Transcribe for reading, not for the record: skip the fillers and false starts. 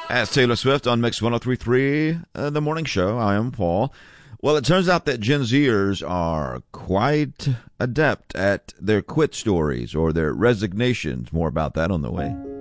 As Taylor Swift on Mix 1033, the morning show. I am Paul. Well, it turns out that Gen Zers are quite adept at their quit stories or their resignations. More about that on the way.